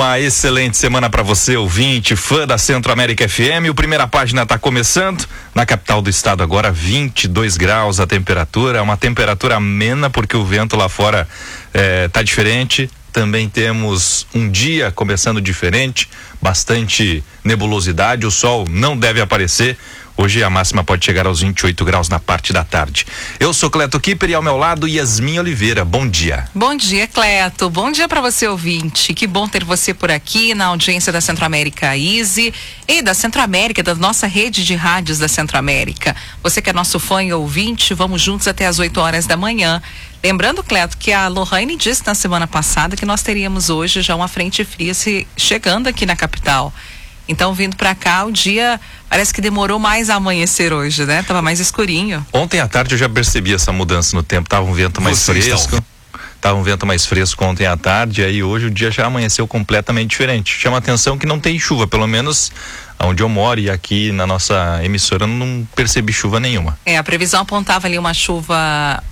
Uma excelente semana para você, ouvinte, fã da Centro América FM. O Primeira Página está começando. Na capital do estado agora 22 graus a temperatura, uma temperatura amena porque o vento lá fora tá diferente. Também temos um dia começando diferente, bastante nebulosidade, o sol não deve aparecer. Hoje a máxima pode chegar aos 28 graus na parte da tarde. Eu sou Cleto Kipper e ao meu lado Yasmin Oliveira. Bom dia. Bom dia, Cleto. Bom dia para você, ouvinte. Que bom ter você por aqui na audiência da Centro América Easy e da Centro América, da nossa rede de rádios da Centro América. Você que é nosso fã e ouvinte, vamos juntos até as 8 horas da manhã. Lembrando, Cleto, que a Lohane disse na semana passada que nós teríamos hoje já uma frente fria chegando aqui na capital. Então, vindo pra cá, o dia parece que demorou mais a amanhecer hoje, né? Tava mais escurinho. Ontem à tarde eu já percebi essa mudança no tempo. Tava um vento mais fresco. Tava um vento mais fresco ontem à tarde, aí hoje o dia já amanheceu completamente diferente. Chama a atenção que não tem chuva, pelo menos onde eu moro e aqui na nossa emissora eu não percebi chuva nenhuma. A previsão apontava ali uma chuva...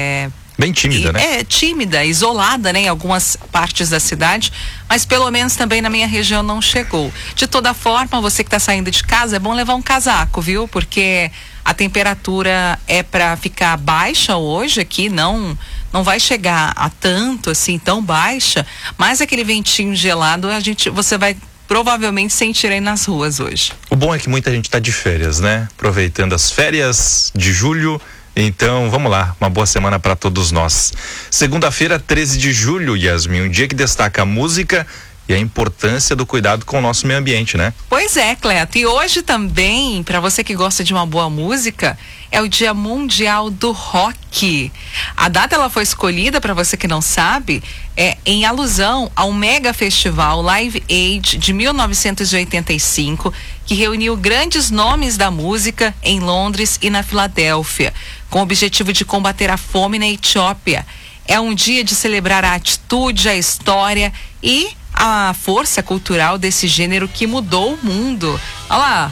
bem tímida, né? Tímida, isolada, né, em algumas partes da cidade, mas pelo menos também na minha região não chegou. De toda forma, você que está saindo de casa, é bom levar um casaco, viu? Porque a temperatura é para ficar baixa hoje aqui, não vai chegar a tanto assim, tão baixa, mas aquele ventinho gelado, você vai provavelmente sentir aí nas ruas hoje. O bom é que muita gente está de férias, né? Aproveitando as férias de julho. Então, vamos lá, uma boa semana para todos nós. Segunda-feira, 13 de julho, Yasmin, um dia que destaca a música e a importância do cuidado com o nosso meio ambiente, né? Pois é, Cleto. E hoje também, para você que gosta de uma boa música, é o Dia Mundial do Rock. A data ela foi escolhida, para você que não sabe, em alusão ao mega festival Live Aid de 1985, que reuniu grandes nomes da música em Londres e na Filadélfia, com o objetivo de combater a fome na Etiópia. É um dia de celebrar a atitude, a história e a força cultural desse gênero que mudou o mundo. Olha lá,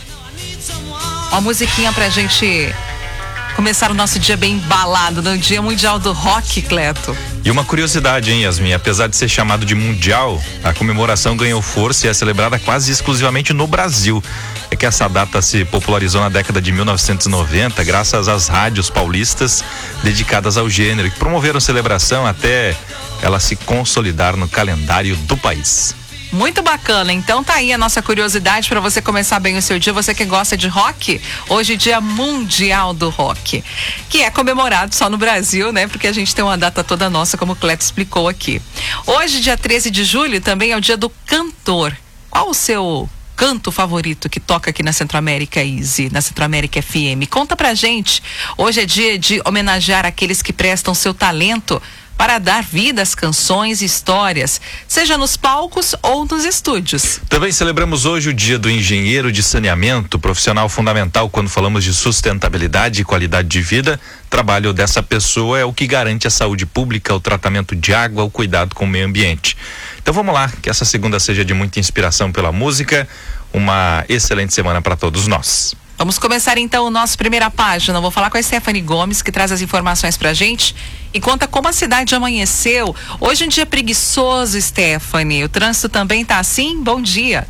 uma musiquinha pra gente começar o nosso dia bem embalado no Dia Mundial do Rock, Cleto. E uma curiosidade, hein, Yasmin? Apesar de ser chamado de mundial, a comemoração ganhou força e é celebrada quase exclusivamente no Brasil. É que essa data se popularizou na década de 1990, graças às rádios paulistas dedicadas ao gênero, que promoveram a celebração até ela se consolidar no calendário do país. Muito bacana, então tá aí a nossa curiosidade para você começar bem o seu dia, você que gosta de rock, hoje Dia Mundial do Rock, que é comemorado só no Brasil, né, porque a gente tem uma data toda nossa, como o Cleto explicou aqui. Hoje, dia 13 de julho, também é o dia do cantor. Qual o seu canto favorito que toca aqui na Centro América Easy, na Centro América FM? Conta pra gente, hoje é dia de homenagear aqueles que prestam seu talento para dar vida às canções e histórias, seja nos palcos ou nos estúdios. Também celebramos hoje o Dia do Engenheiro de Saneamento, profissional fundamental quando falamos de sustentabilidade e qualidade de vida. O trabalho dessa pessoa é o que garante a saúde pública, o tratamento de água, o cuidado com o meio ambiente. Então vamos lá, que essa segunda seja de muita inspiração pela música. Uma excelente semana para todos nós. Vamos começar então o nosso Primeira Página. Vou falar com a Stephanie Gomes, que traz as informações pra gente e conta como a cidade amanheceu. Hoje é um dia preguiçoso, Stephanie. O trânsito também tá assim? Bom dia.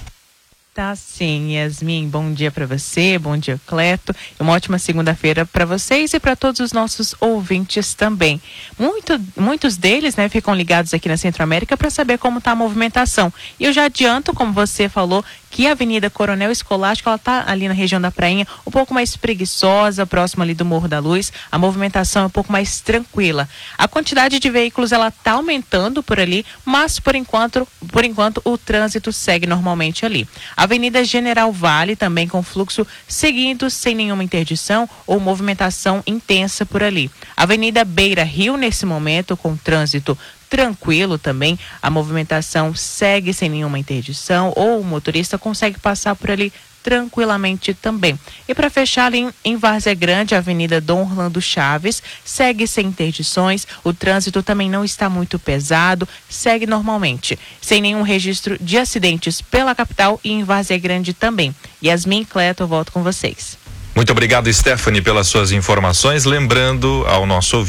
Tá sim, Yasmin, bom dia para você, bom dia, Cleto, uma ótima segunda-feira para vocês e para todos os nossos ouvintes também. Muitos deles, né, ficam ligados aqui na Centro América para saber como tá a movimentação. E eu já adianto, como você falou, que a Avenida Coronel Escolástico, ela tá ali na região da Prainha, um pouco mais preguiçosa, próximo ali do Morro da Luz. A movimentação é um pouco mais tranquila. A quantidade de veículos, ela tá aumentando por ali, mas por enquanto o trânsito segue normalmente ali. Avenida General Vale também com fluxo seguindo sem nenhuma interdição ou movimentação intensa por ali. Avenida Beira Rio nesse momento com trânsito tranquilo também, a movimentação segue sem nenhuma interdição ou o motorista consegue passar por ali tranquilamente também. E para fechar ali em Várzea Grande, a Avenida Dom Orlando Chaves segue sem interdições, o trânsito também não está muito pesado, segue normalmente, sem nenhum registro de acidentes pela capital e em Várzea Grande também. Yasmin, Cleto, eu volto com vocês. Muito obrigado, Stephanie, pelas suas informações. Lembrando ao nosso ouvinte